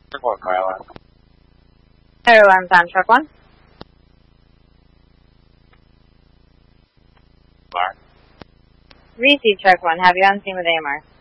Truck 1, Carla. Airline's on Truck 1. Mark. Receive Truck 1. Have you on scene with AMR.